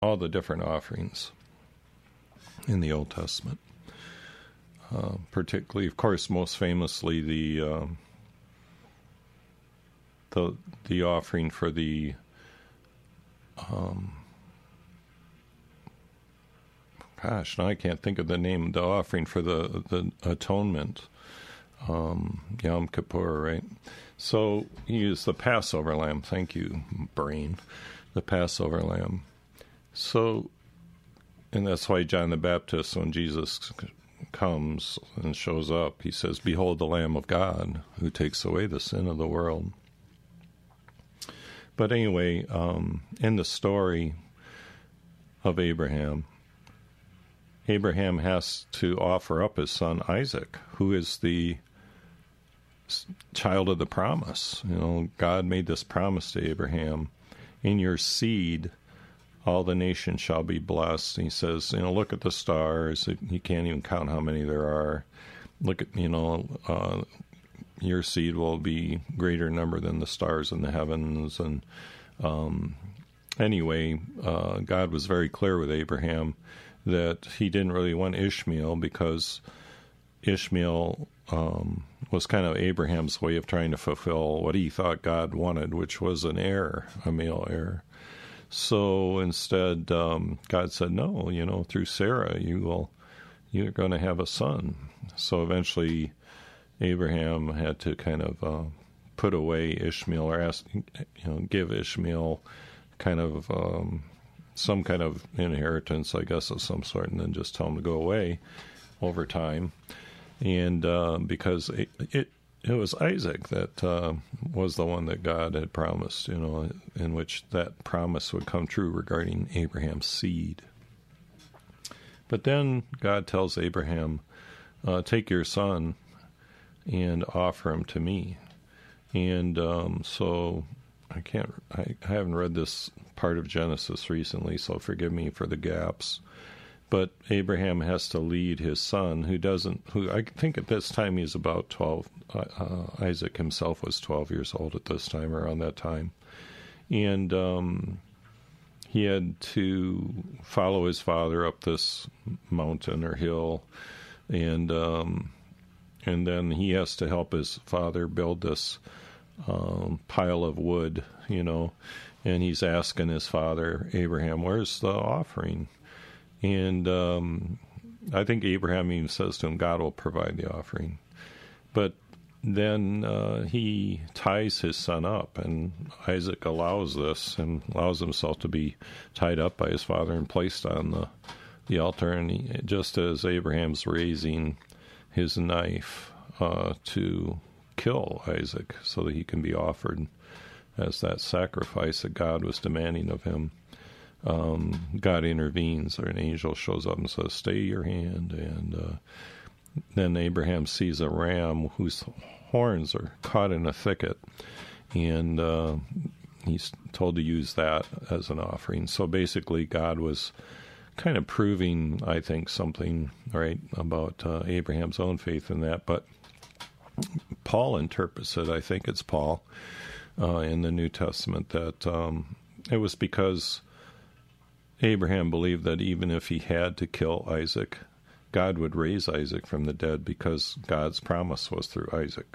all the different offerings in the Old Testament. Particularly, of course, most famously the offering for the now I can't think of the name. The offering for the atonement, Yom Kippur, right? So he used the Passover lamb. Thank you, brain. The Passover lamb. So, and that's why John the Baptist, when Jesus comes and shows up, he says, "Behold the Lamb of God who takes away the sin of the world." But anyway, in the story of Abraham has to offer up his son Isaac, who is the child of the promise. God made this promise to Abraham, "In your seed all the nations shall be blessed." And he says, look at the stars. You can't even count how many there are. Look at, your seed will be greater number than the stars in the heavens. And anyway, God was very clear with Abraham that he didn't really want Ishmael, because Ishmael was kind of Abraham's way of trying to fulfill what he thought God wanted, which was an heir, a male heir. So instead, God said, "No, through Sarah you're going to have a son." So eventually, Abraham had to kind of put away Ishmael, or give Ishmael kind of some kind of inheritance, I guess, of some sort, and then just tell him to go away over time. And because it was Isaac that was the one that God had promised, in which that promise would come true regarding Abraham's seed. But then God tells Abraham, "Take your son and offer him to me." And so I haven't read this part of Genesis recently, so forgive me for the gaps. But Abraham has to lead his son, who I think at this time he's about 12. Isaac himself was 12 years old at this time, around that time. And he had to follow his father up this mountain or hill, and then he has to help his father build this pile of wood, and he's asking his father, Abraham, "Where's the offering?" And I think Abraham even says to him, "God will provide the offering." But then he ties his son up, and Isaac allows this and allows himself to be tied up by his father and placed on the altar. And just as Abraham's raising his knife to kill Isaac so that he can be offered as that sacrifice that God was demanding of him, God intervenes, or an angel shows up and says, "Stay your hand." And then Abraham sees a ram whose horns are caught in a thicket, and he's told to use that as an offering. So basically, God was kind of proving, I think, something, right, about Abraham's own faith in that. But Paul interprets it, I think it's Paul, in the New Testament, that it was because Abraham believed that even if he had to kill Isaac, God would raise Isaac from the dead, because God's promise was through Isaac.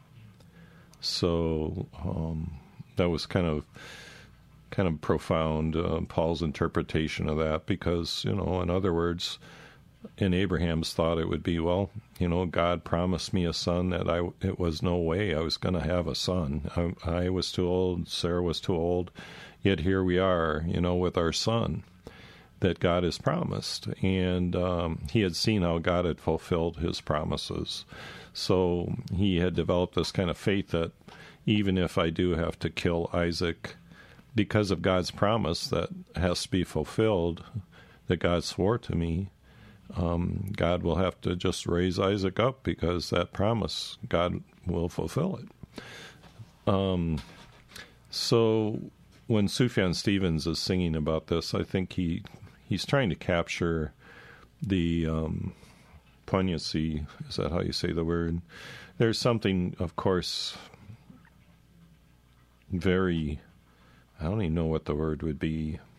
So that was kind of profound, Paul's interpretation of that, because, in other words, in Abraham's thought, it would be, God promised me a son that it was no way I was going to have a son. I was too old, Sarah was too old, yet here we are, with our son that God has promised. And he had seen how God had fulfilled his promises. So he had developed this kind of faith that even if I do have to kill Isaac, because of God's promise that has to be fulfilled, that God swore to me, God will have to just raise Isaac up, because that promise, God will fulfill it. So when Sufjan Stevens is singing about this, I think he's trying to capture the poignancy. Is that how you say the word? There's something, of course, very, I don't even know what the word would be,